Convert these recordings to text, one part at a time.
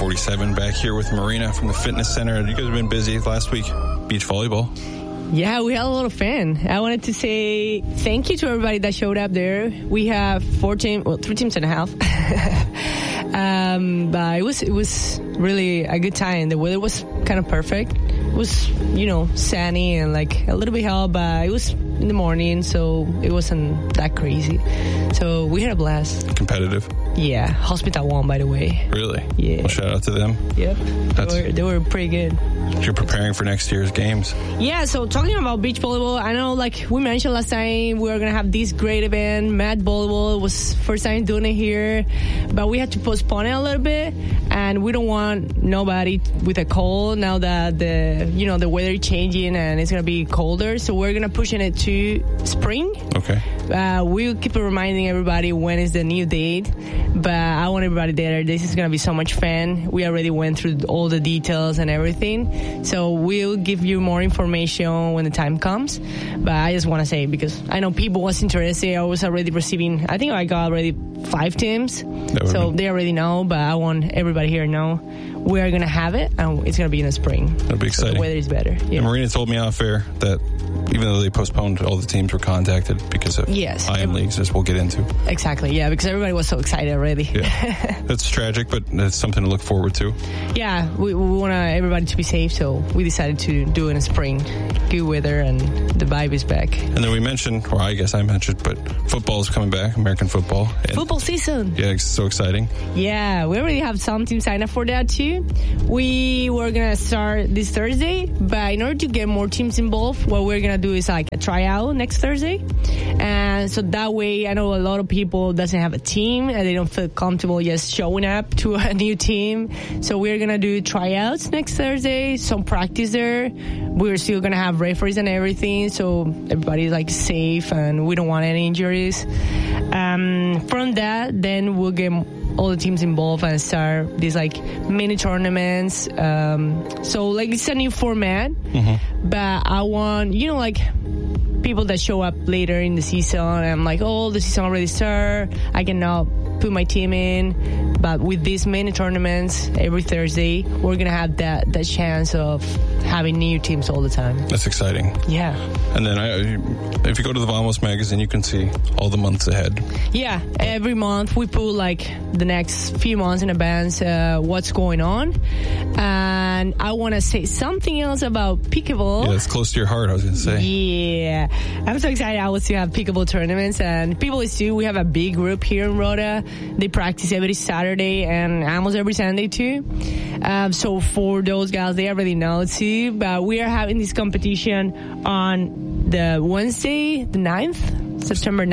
9:47 back here with Marina from the fitness center. You guys have been busy last week. Beach volleyball. Yeah, we had a lot of fun. I wanted to say thank you to everybody that showed up there. We have 3 teams and a half. But it was really a good time. The weather was kind of perfect. It was, sunny and like a little bit hot, but it was in the morning, so it wasn't that crazy. So we had a blast. Competitive? Yeah. Hospital won, by the way. Really? Yeah. Well, shout out to them. Yep. They were pretty good. You're preparing for next year's games. Yeah, so talking about beach volleyball, I know like we mentioned last time, we were going to have this great event, mat volleyball. It was first time doing it here, but we had to postpone it a little bit, and we don't want nobody with a cold now that the weather is changing and it's going to be colder, so we're going to push it to spring. Okay. We'll keep reminding everybody when is the new date, but I want everybody there. This is going to be so much fun. We already went through all the details and everything, so we'll give you more information when the time comes. But I just want to say, because I know people was interested, I was already receiving, I think I got already 5 teams, so they already know, but I want everybody here to know we are going to have it, and it's going to be in the spring. That'll be exciting. So the weather is better. Yeah. And Marina told me off air that even though they postponed, all the teams were contacted because of IM leagues, as we'll get into. Exactly, yeah, because everybody was so excited already. Yeah. It's tragic, but it's something to look forward to. Yeah, we want everybody to be safe, so we decided to do it in spring. Good weather and the vibe is back. And then we mentioned, or I guess I mentioned, but football is coming back, American football. Football season. Yeah, it's so exciting. Yeah, we already have some teams signed up for that too. We were going to start this Thursday, but in order to get more teams involved, what we're going to do is like a tryout next Thursday. And so that way, I know a lot of people doesn't have a team and they don't feel comfortable just showing up to a new team. So we're going to do tryouts next Thursday, some practice there. We're still going to have referees and everything, so everybody's like safe and we don't want any injuries. From that, then we'll get all the teams involved and start these like mini tournaments. So like it's a new format, but I want, like people that show up later in the season, and I'm like, the season already started, I cannot put my team in. But with these mini tournaments every Thursday, we're going to have that chance of having new teams all the time. That's exciting. Yeah. And then if you go to the Vamos magazine, you can see all the months ahead. Yeah. Every month we put like the next few months in advance what's going on. And I want to say something else about pickleball. Yeah, it's close to your heart, I was going to say. Yeah. I'm so excited always to have pickleball tournaments. And people is too. We have a big group here in Rota. They practice every Saturday and almost every Sunday too. So for those guys, they already know too. But we are having this competition on the Wednesday, the 9th, September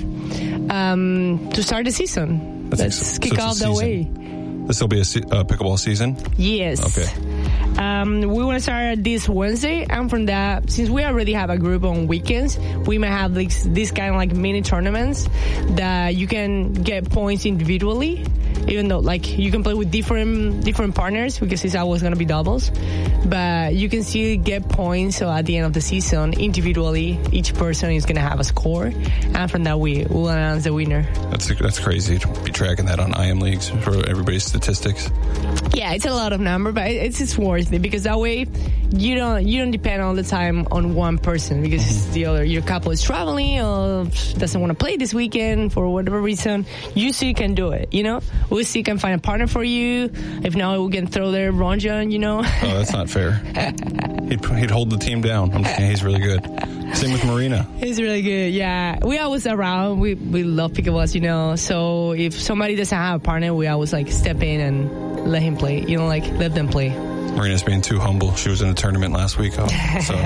9th, to start the season. Let's kick off that way. This will be a pickleball season? Yes. Okay. We want to start this Wednesday, and from that, since we already have a group on weekends, we might have like this kind of like mini tournaments that you can get points individually, even though like you can play with different partners because it's always going to be doubles, but you can still get points. So at the end of the season, individually, each person is going to have a score, and from that we'll announce the winner. That's crazy to be tracking that on IM leagues for everybody's statistics. Yeah, it's a lot of number, but it's worth it because that way you don't depend all the time on one person because your couple is traveling or doesn't want to play this weekend for whatever reason. You still can do it, We still can find a partner for you. If not, we can throw there Ronjan, Oh, that's not fair. He'd hold the team down. I'm just kidding. He's really good. Same with Marina. He's really good, yeah. We always around. We love pickleballs, So if somebody doesn't have a partner, we always like step in and let him play. Let them play. Marina's being too humble. She was in a tournament last week. So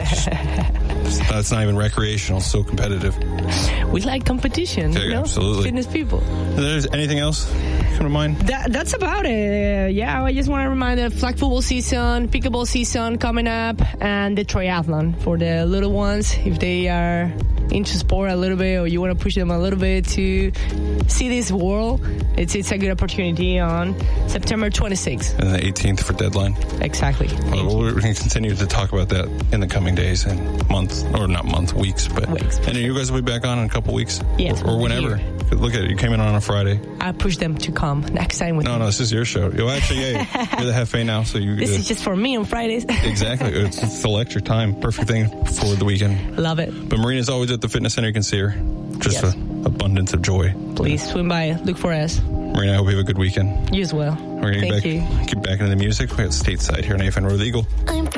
that's not even recreational. So competitive. We like competition. Absolutely. Fitness people. Is there anything else come to mind? That's about it. I just want to remind the flag football season, pickleball season coming up, and the triathlon for the little ones if they are into sport a little bit or you want to push them a little bit to see this world, it's a good opportunity on September 26th. And the 18th for deadline. Exactly. Well, we're going to continue to talk about that in the coming days and weeks. And you guys will be back on in a couple weeks? Yes. Or whenever. Look at it. You came in on a Friday. I push them to come next time with me. No, this is your show. You're the Hefe now, so you. This is just for me on Fridays. Exactly. It's select your time. Perfect thing for the weekend. Love it. But Marina's always at the fitness center. You can see her. Just an abundance of joy. Please swim by. Look for us. Marina, I hope you have a good weekend. You as well. We're going to get back into the music. We have Stateside here on AFN Road Eagle.